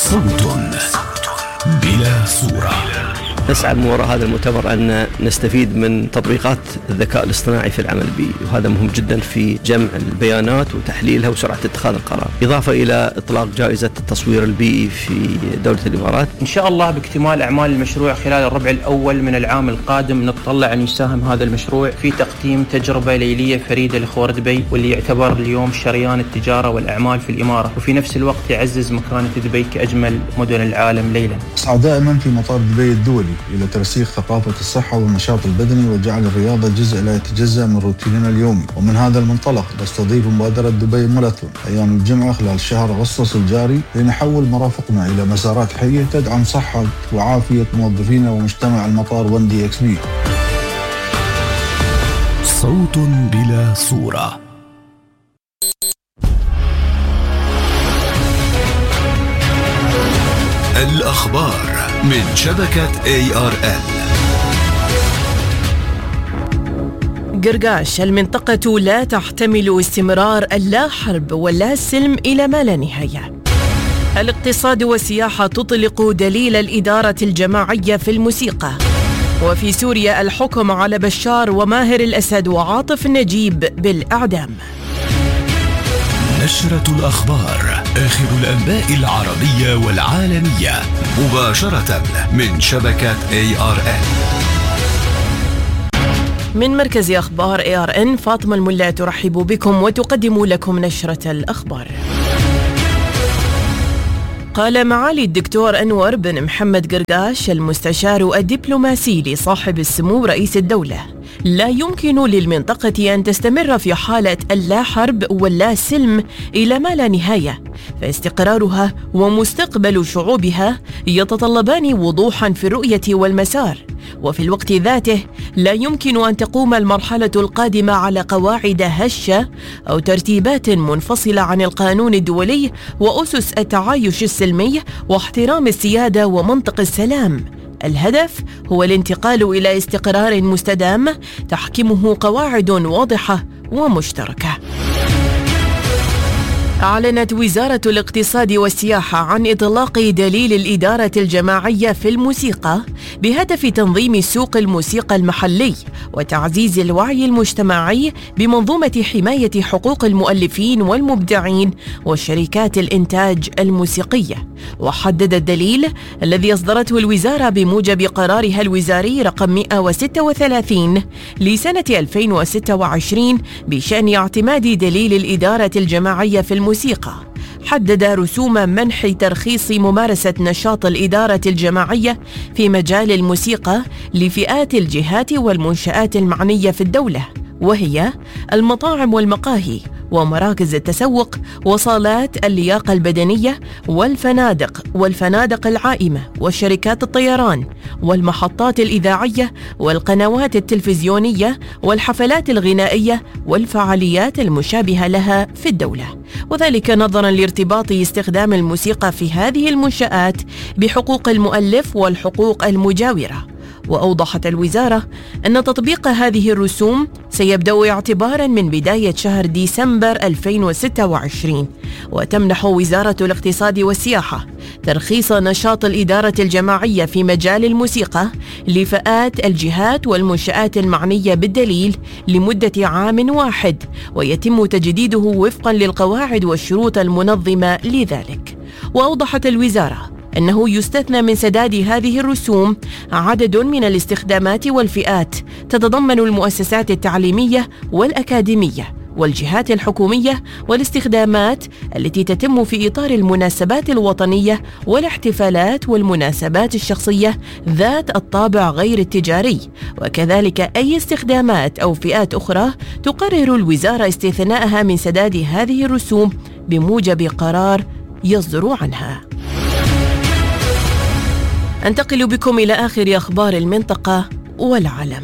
صوت بلا صورة. نسعى من وراء هذا المؤتمر أن نستفيد من تطبيقات الذكاء الاصطناعي في العمل البيئي، وهذا مهم جدا في جمع البيانات وتحليلها وسرعة اتخاذ القرار، إضافة إلى إطلاق جائزة التصوير البيئي في دولة الإمارات. إن شاء الله باكتمال أعمال المشروع خلال الربع الأول من العام القادم نتطلع أن يساهم هذا المشروع في تقديم تجربة ليلية فريدة لخور دبي، واللي يعتبر اليوم شريان التجارة والأعمال في الإمارة، وفي نفس الوقت يعزز مكانة دبي كأجمل مدن العالم ليلا. أسعى دائما في مطار دبي الدولي إلى ترسيخ ثقافة الصحة والنشاط البدني وجعل الرياضة جزء لا يتجزأ من روتيننا اليومي. ومن هذا المنطلق نستضيف مبادرة دبي ماراثون أيام الجمعة خلال شهر أغسطس الجاري لنحول مرافقنا إلى مسارات حية تدعم صحة وعافية موظفينا ومجتمع المطار وندي إكس بي. صوت بلا صورة. الأخبار من شبكة ARN. قرقاش: المنطقة لا تحتمل استمرار اللا حرب ولا سلم إلى ما لا نهاية. الاقتصاد والسياحة تطلق دليل الإدارة الجماعية في الموسيقى. وفي سوريا الحكم على بشار وماهر الأسد وعاطف نجيب بالإعدام. نشرة الأخبار، آخر الأنباء العربية والعالمية مباشرة من شبكة ARN. من مركز أخبار ARN فاطمة الملا ترحب بكم وتقدم لكم نشرة الأخبار. قال معالي الدكتور أنور بن محمد قرقاش المستشار الدبلوماسي لصاحب السمو رئيس الدولة: لا يمكن للمنطقة أن تستمر في حالة اللا حرب واللا سلم إلى ما لا نهاية، فاستقرارها ومستقبل شعوبها يتطلبان وضوحا في الرؤية والمسار. وفي الوقت ذاته لا يمكن أن تقوم المرحلة القادمة على قواعد هشة أو ترتيبات منفصلة عن القانون الدولي وأسس التعايش السلمي واحترام السيادة ومنطق السلام. الهدف هو الانتقال إلى استقرار مستدام تحكمه قواعد واضحة ومشتركة. أعلنت وزارة الاقتصاد والسياحة عن إطلاق دليل الإدارة الجماعية في الموسيقى بهدف تنظيم سوق الموسيقى المحلي وتعزيز الوعي المجتمعي بمنظومة حماية حقوق المؤلفين والمبدعين وشركات الإنتاج الموسيقية. وحدد الدليل الذي أصدرته الوزارة بموجب قرارها الوزاري رقم 136 لسنة 2026 بشأن اعتماد دليل الإدارة الجماعية في الموسيقى، حدد رسوم منح ترخيص ممارسة نشاط الإدارة الجماعية في مجال الموسيقى لفئات الجهات والمنشآت المعنية في الدولة، وهي المطاعم والمقاهي ومراكز التسوق وصالات اللياقة البدنية والفنادق العائمة وشركات الطيران والمحطات الإذاعية والقنوات التلفزيونية والحفلات الغنائية والفعاليات المشابهة لها في الدولة، وذلك نظرا لارتباط استخدام الموسيقى في هذه المنشآت بحقوق المؤلف والحقوق المجاورة. وأوضحت الوزارة أن تطبيق هذه الرسوم سيبدأ اعتباراً من بداية شهر ديسمبر 2026، وتمنح وزارة الاقتصاد والسياحة ترخيص نشاط الإدارة الجماعية في مجال الموسيقى لفئات الجهات والمنشآت المعنية بالدليل لمدة عام واحد، ويتم تجديده وفقاً للقواعد والشروط المنظمة لذلك. وأوضحت الوزارة أنه يستثنى من سداد هذه الرسوم عدد من الاستخدامات والفئات تتضمن المؤسسات التعليمية والأكاديمية والجهات الحكومية والاستخدامات التي تتم في إطار المناسبات الوطنية والاحتفالات والمناسبات الشخصية ذات الطابع غير التجاري، وكذلك أي استخدامات أو فئات أخرى تقرر الوزارة استثناءها من سداد هذه الرسوم بموجب قرار يصدر عنها. أنتقل بكم إلى آخر أخبار المنطقة والعالم.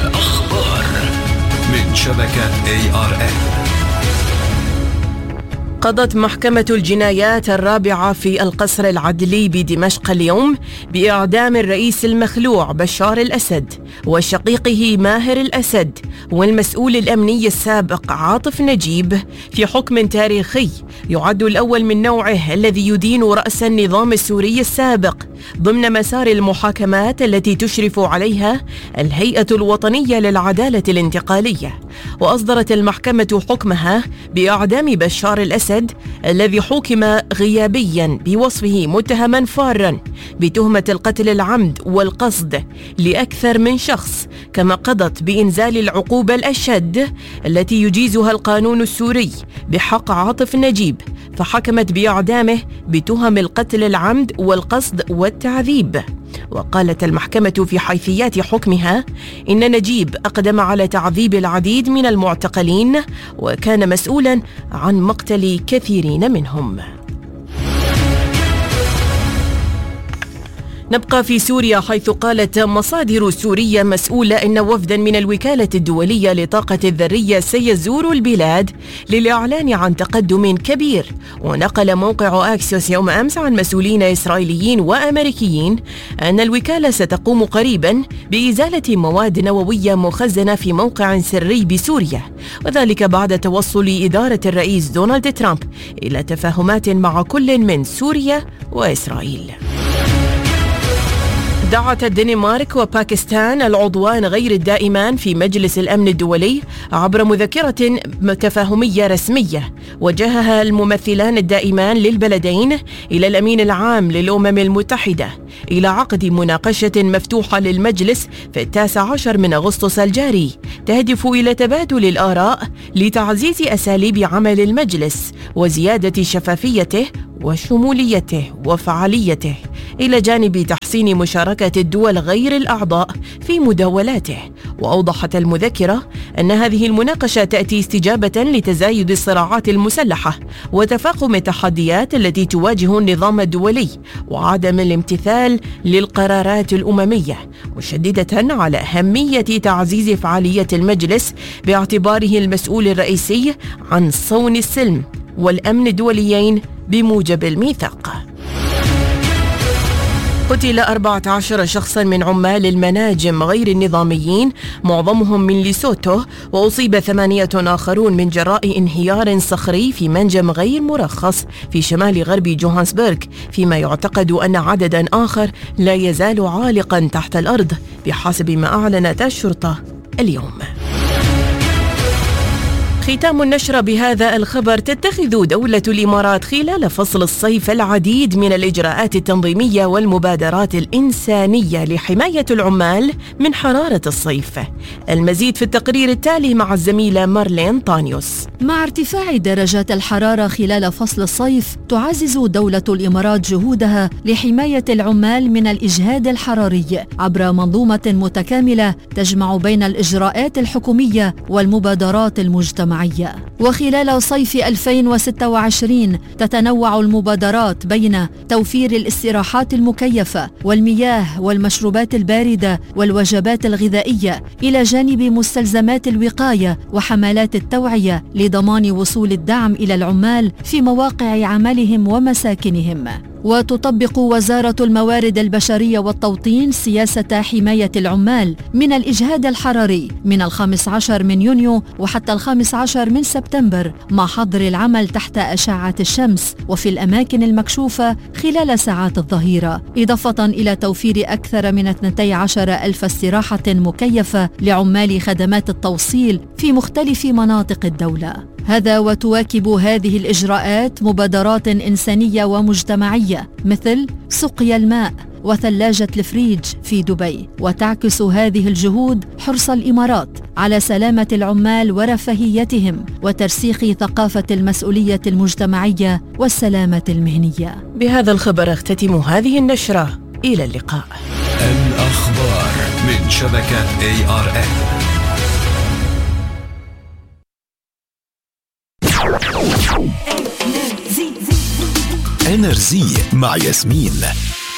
الأخبار من شبكة ARN. قضت محكمة الجنايات الرابعة في القصر العدلي بدمشق اليوم بإعدام الرئيس المخلوع بشار الأسد وشقيقه ماهر الأسد والمسؤول الأمني السابق عاطف نجيب في حكم تاريخي يعد الأول من نوعه الذي يدين رأس النظام السوري السابق ضمن مسار المحاكمات التي تشرف عليها الهيئة الوطنية للعدالة الانتقالية. وأصدرت المحكمة حكمها بإعدام بشار الأسد الذي حكم غيابيا بوصفه متهما فارا بتهمة القتل العمد والقصد لأكثر من شخص، كما قضت بإنزال العقوبة الأشد التي يجيزها القانون السوري بحق عاطف نجيب، فحكمت بإعدامه بتهم القتل العمد والقصد والتعذيب. وقالت المحكمة في حيثيات حكمها إن نجيب أقدم على تعذيب العديد من المعتقلين وكان مسؤولا عن مقتل كثيرين منهم. نبقى في سوريا، حيث قالت مصادر سورية مسؤولة إن وفدا من الوكالة الدولية لطاقة الذرية سيزور البلاد للإعلان عن تقدم كبير. ونقل موقع أكسيوس يوم أمس عن مسؤولين إسرائيليين وأمريكيين أن الوكالة ستقوم قريبا بإزالة مواد نووية مخزنة في موقع سري بسوريا، وذلك بعد توصل إدارة الرئيس دونالد ترامب إلى تفاهمات مع كل من سوريا وإسرائيل. دعت الدنمارك وباكستان العضوان غير الدائمان في مجلس الأمن الدولي عبر مذكرة تفاهمية رسمية وجهها الممثلان الدائمان للبلدين إلى الأمين العام للأمم المتحدة إلى عقد مناقشة مفتوحة للمجلس في 19 من أغسطس الجاري تهدف إلى تبادل الآراء لتعزيز أساليب عمل المجلس وزيادة شفافيته وشموليته وفعاليته، إلى جانب تحسين مشاركة الدول غير الأعضاء في مداولاته. وأوضحت المذكرة أن هذه المناقشة تأتي استجابة لتزايد الصراعات المسلحة وتفاقم التحديات التي تواجه النظام الدولي وعدم الامتثال للقرارات الأممية، مشددة على أهمية تعزيز فعالية المجلس باعتباره المسؤول الرئيسي عن صون السلم والأمن الدوليين بموجب الميثاق. قتل 14 شخصا من عمال المناجم غير النظاميين معظمهم من ليسوتو، وأصيب 8 آخرون من جراء انهيار صخري في منجم غير مرخص في شمال غرب جوهانسبرغ، فيما يعتقد أن عددا آخر لا يزال عالقا تحت الأرض بحسب ما أعلنت الشرطة اليوم. ختام النشرة بهذا الخبر: تتخذ دولة الإمارات خلال فصل الصيف العديد من الإجراءات التنظيمية والمبادرات الإنسانية لحماية العمال من حرارة الصيف. المزيد في التقرير التالي مع الزميلة مارلين طانيوس. مع ارتفاع درجات الحرارة خلال فصل الصيف، تعزز دولة الإمارات جهودها لحماية العمال من الإجهاد الحراري عبر منظومة متكاملة تجمع بين الإجراءات الحكومية والمبادرات المجتمعية. وخلال صيف 2026 تتنوع المبادرات بين توفير الاستراحات المكيفة والمياه والمشروبات الباردة والوجبات الغذائية، إلى جانب مستلزمات الوقاية وحملات التوعية لضمان وصول الدعم إلى العمال في مواقع عملهم ومساكنهم. وتطبق وزارة الموارد البشرية والتوطين سياسة حماية العمال من الإجهاد الحراري من 15 من يونيو وحتى 15 من سبتمبر، مع حظر العمل تحت أشعة الشمس وفي الأماكن المكشوفة خلال ساعات الظهيرة، إضافة إلى توفير أكثر من 12,000 استراحة مكيفة لعمال خدمات التوصيل في مختلف مناطق الدولة. هذا وتواكب هذه الإجراءات مبادرات إنسانية ومجتمعية مثل سقيا الماء وثلاجة الفريج في دبي، وتعكس هذه الجهود حرص الإمارات على سلامة العمال ورفاهيتهم وترسيخ ثقافة المسؤولية المجتمعية والسلامة المهنية. بهذا الخبر اختتم هذه النشرة، إلى اللقاء. الأخبار من شبكة ARN. إنرزي مع ياسمين.